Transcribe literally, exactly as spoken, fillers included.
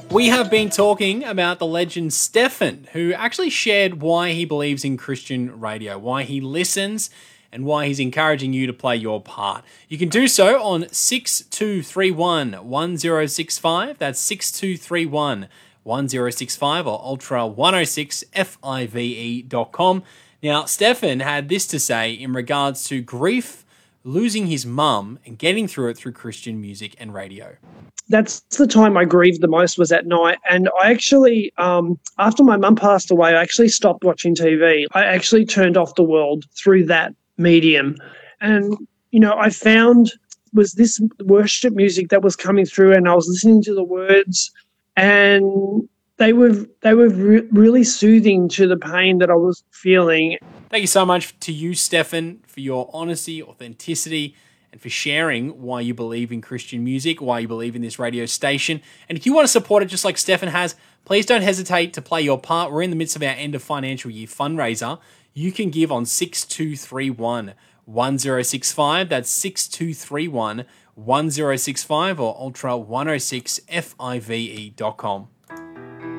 We have been talking about the legend Stefan, who actually shared why he believes in Christian radio, why he listens, and why he's encouraging you to play your part. You can do so on six two three one, one zero six five. That's six two three one, one zero six five or ultra one oh six five e dot com. Now, Stefan had this to say in regards to grief, losing his mum, and getting through it through Christian music and radio. That's the time I grieved the most, was at night. And I actually, um, after my mum passed away, I actually stopped watching T V. I actually turned off the world through that medium. And, you know, I found was this worship music that was coming through, and I was listening to the words, and they were they were re- really soothing to the pain that I was feeling. Thank you so much to you, Stefan, for your honesty, authenticity, and for sharing why you believe in Christian music, why you believe in this radio station. And if you want to support it just like Stefan has, please don't hesitate to play your part. We're in the midst of our end of financial year fundraiser. You can give on six two three one, one zero six five. That's six two three one, one zero six five or ultra one oh six five e dot com.